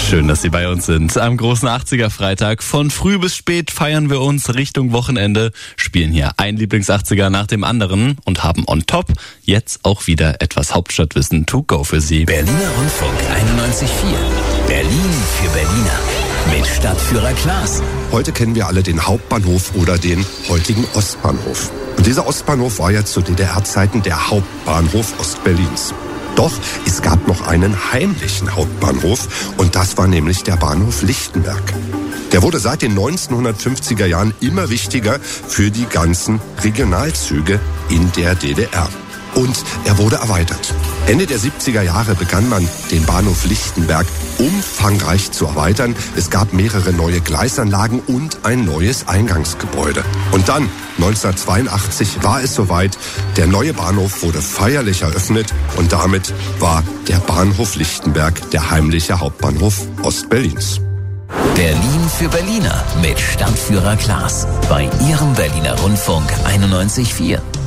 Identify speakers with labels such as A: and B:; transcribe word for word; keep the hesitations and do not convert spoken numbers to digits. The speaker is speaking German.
A: Schön, dass Sie bei uns sind. Am großen achtziger-Freitag von früh bis spät feiern wir uns Richtung Wochenende, spielen hier ein Lieblings-achtziger nach dem anderen und haben on top jetzt auch wieder etwas Hauptstadtwissen to go für Sie.
B: Berliner Rundfunk einundneunzig Komma vier. Berlin für Berliner. Mit Stadtführer Klaas.
C: Heute kennen wir alle den Hauptbahnhof oder den heutigen Ostbahnhof. Und dieser Ostbahnhof war ja zu D D R-Zeiten der Hauptbahnhof Ostberlins. Doch es gab noch einen heimlichen Hauptbahnhof und das war nämlich der Bahnhof Lichtenberg. Der wurde seit den neunzehnhundertfünfziger Jahren immer wichtiger für die ganzen Regionalzüge in der D D R. Und er wurde erweitert. Ende der siebziger Jahre begann man, den Bahnhof Lichtenberg umfangreich zu erweitern. Es gab mehrere neue Gleisanlagen und ein neues Eingangsgebäude. Und dann, neunzehnhundertzweiundachtzig, war es soweit. Der neue Bahnhof wurde feierlich eröffnet und damit war der Bahnhof Lichtenberg der heimliche Hauptbahnhof Ostberlins.
B: Berlin für Berliner mit Stadtführer Klaas bei Ihrem Berliner Rundfunk einundneunzig Komma vier.